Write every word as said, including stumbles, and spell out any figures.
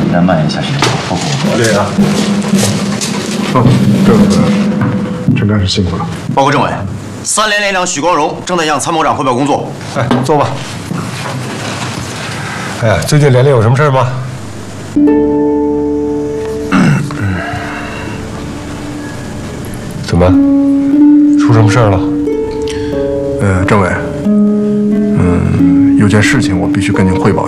应该慢一下，先生。报告。 对啊。哦，这个陈干事辛苦了。 报告政委，三连连长许光荣正在向参谋长汇报工作。 哎，坐吧。哎呀，最近连连有什么事吗？怎么？出什么事儿了？ 呃，政委，嗯，有件事情我必须跟您汇报